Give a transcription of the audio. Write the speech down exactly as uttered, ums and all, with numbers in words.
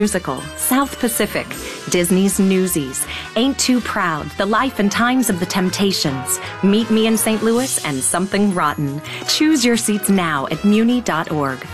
Musical, South Pacific, Disney's Newsies, Ain't Too Proud, The Life and Times of the Temptations, Meet Me in Saint Louis, and Something Rotten. Choose your seats now at muni dot org.